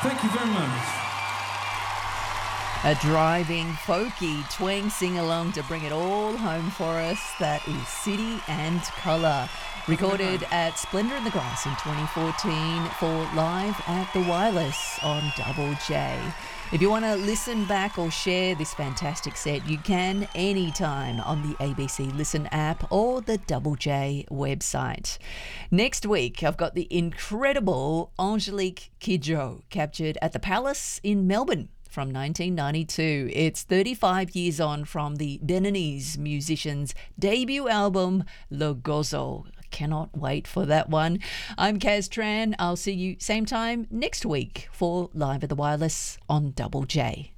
Thank you very much. A driving, folky twang sing-along to bring it all home for us. That is City and Colour. Recorded at Splendour in the Grass in 2014 for Live at the Wireless on Double J. If you want to listen back or share this fantastic set, you can anytime on the ABC Listen app or the Double J website. Next week, I've got the incredible Angelique Kidjo, captured at the Palace in Melbourne from 1992. It's 35 years on from the Beninese musician's debut album, Le Gozo. Cannot wait for that one. I'm Kaz Tran. I'll see you same time next week for Live at the Wireless on Double J.